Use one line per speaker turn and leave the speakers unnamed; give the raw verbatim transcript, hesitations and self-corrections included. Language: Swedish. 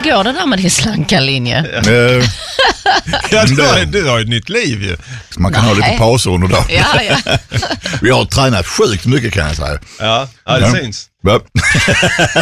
går det där med din slanka linje?
Ja, du har, du har ett nytt liv ju.
Man kan Nej. ha lite pauser under dagen.
Ja, ja.
Vi har tränat sjukt mycket kan jag säga.
Ja, ja det ja. syns.
Ja.